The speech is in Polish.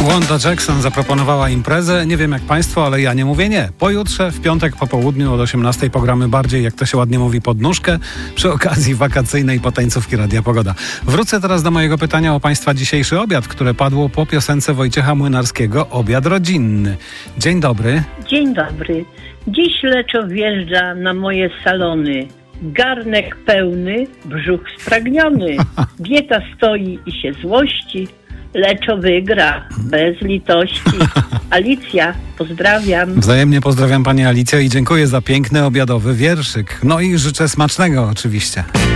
Wanda Jackson zaproponowała imprezę. Nie wiem jak państwo, ale ja nie mówię nie. Pojutrze, w piątek po południu od 18 pogramy bardziej, jak to się ładnie mówi, pod nóżkę przy okazji wakacyjnej potańcówki Radia Pogoda. Wrócę teraz do mojego pytania o państwa dzisiejszy obiad, które padło po piosence Wojciecha Młynarskiego. Obiad rodzinny. Dzień dobry. Dzień dobry. Dziś Leczo wjeżdża na moje salony. Garnek pełny, brzuch spragniony. Dieta stoi i się złości. Leczo wygra, bez litości. Alicja, pozdrawiam. Wzajemnie pozdrawiam Pani Alicjo i dziękuję za piękny obiadowy wierszyk. No i życzę smacznego oczywiście.